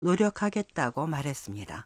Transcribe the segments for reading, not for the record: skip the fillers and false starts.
노력하겠다고 말했습니다.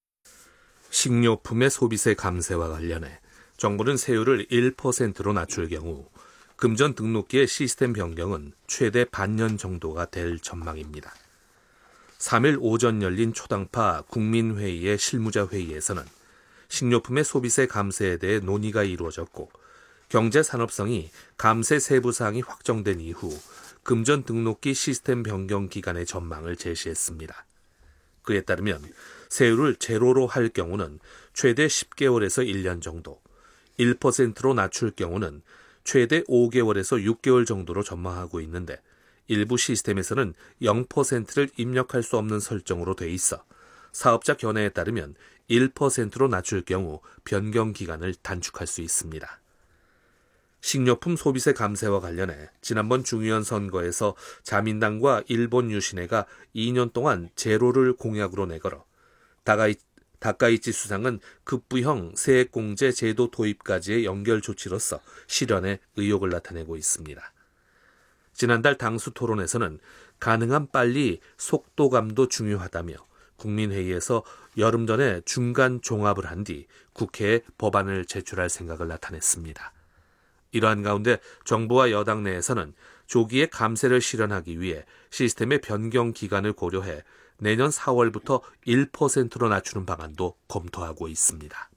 식료품의 소비세 감세와 관련해 정부는 세율을 1%로 낮출 경우 금전 등록기의 시스템 변경은 최대 반년 정도가 될 전망입니다. 3일 오전 열린 초당파 국민회의의 실무자 회의에서는 식료품의 소비세 감세에 대해 논의가 이루어졌고 경제산업성이 감세 세부 사항이 확정된 이후 금전 등록기 시스템 변경 기간의 전망을 제시했습니다. 그에 따르면 세율을 제로로 할 경우는 최대 10개월에서 1년 정도, 1%로 낮출 경우는 최대 5개월에서 6개월 정도로 전망하고 있는데 일부 시스템에서는 0%를 입력할 수 없는 설정으로 돼 있어 사업자 견해에 따르면 1%로 낮출 경우 변경 기간을 단축할 수 있습니다. 식료품 소비세 감세와 관련해 지난번 중의원 선거에서 자민당과 일본 유신회가 2년 동안 제로를 공약으로 내걸어 다카이치 수상은 급부형 세액공제 제도 도입까지의 연결 조치로서 실현에 의욕을 나타내고 있습니다. 지난달 당수 토론에서는 가능한 빨리 속도감도 중요하다며 국민회의에서 여름 전에 중간 종합을 한 뒤 국회에 법안을 제출할 생각을 나타냈습니다. 이러한 가운데 정부와 여당 내에서는 조기에 감세를 실현하기 위해 시스템의 변경 기간을 고려해 내년 4월부터 1%로 낮추는 방안도 검토하고 있습니다.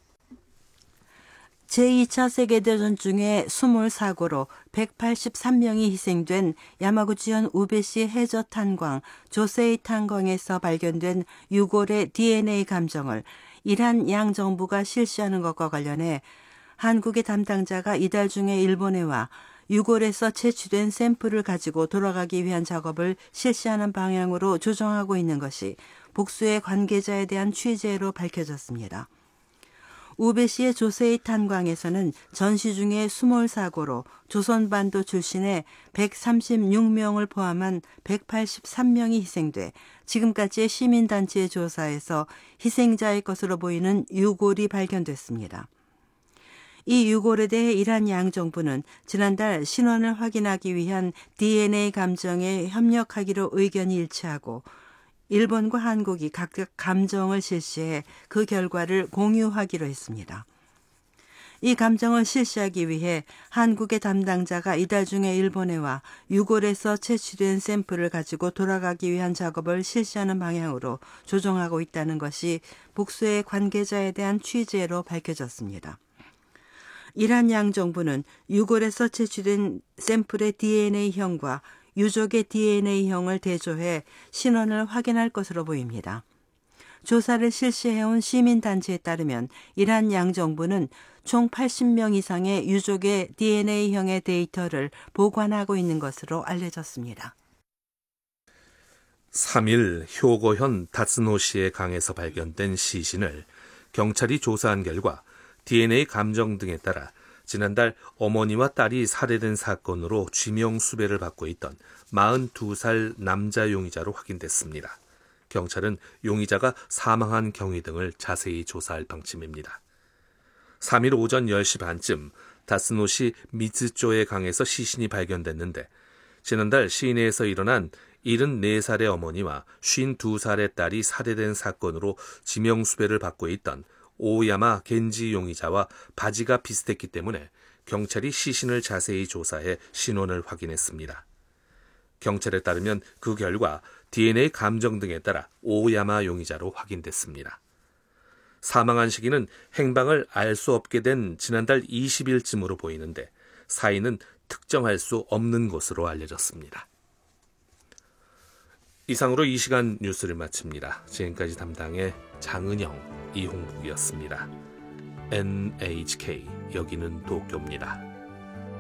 제2차 세계대전 중에 수몰 사고로 183명이 희생된 야마구치현 우베시 해저 탄광 조세이 탄광에서 발견된 유골의 DNA 감정을 이란 양정부가 실시하는 것과 관련해 한국의 담당자가 이달 중에 일본에 와 유골에서 채취된 샘플을 가지고 돌아가기 위한 작업을 실시하는 방향으로 조정하고 있는 것이 복수의 관계자에 대한 취재로 밝혀졌습니다. 우베시의 조세이 탄광에서는 전시 중에 수몰 사고로 조선반도 출신의 136명을 포함한 183명이 희생돼 지금까지의 시민단체의 조사에서 희생자의 것으로 보이는 유골이 발견됐습니다. 이 유골에 대해 이란 양정부는 지난달 신원을 확인하기 위한 DNA 감정에 협력하기로 의견이 일치하고 일본과 한국이 각각 감정을 실시해 그 결과를 공유하기로 했습니다. 이 감정을 실시하기 위해 한국의 담당자가 이달 중에 일본에 와 유골에서 채취된 샘플을 가지고 돌아가기 위한 작업을 실시하는 방향으로 조정하고 있다는 것이 복수의 관계자에 대한 취재로 밝혀졌습니다. 이란 양정부는 유골에서 채취된 샘플의 DNA형과 유족의 DNA형을 대조해 신원을 확인할 것으로 보입니다. 조사를 실시해온 시민단체에 따르면 이란 양정부는 총 80명 이상의 유족의 DNA형의 데이터를 보관하고 있는 것으로 알려졌습니다. 3일 효고현 다츠노시의 강에서 발견된 시신을 경찰이 조사한 결과 DNA 감정 등에 따라 지난달 어머니와 딸이 살해된 사건으로 쥐명 수배를 받고 있던 42살 남자 용의자로 확인됐습니다. 경찰은 용의자가 사망한 경위 등을 자세히 조사할 방침입니다. 3일 오전 10시 반쯤 다스노시 미즈조의 강에서 시신이 발견됐는데 지난달 시내에서 일어난 74살의 어머니와 52살의 딸이 살해된 사건으로 지명수배를 받고 있던 오야마 겐지 용의자와 바지가 비슷했기 때문에 경찰이 시신을 자세히 조사해 신원을 확인했습니다. 경찰에 따르면 그 결과 DNA 감정 등에 따라 오야마 용의자로 확인됐습니다. 사망한 시기는 행방을 알 수 없게 된 지난달 20일쯤으로 보이는데 사인은 특정할 수 없는 것으로 알려졌습니다. 이상으로 이 시간 뉴스를 마칩니다. 지금까지 담당의 장은영, 이홍국이었습니다. NHK 여기는 도쿄입니다.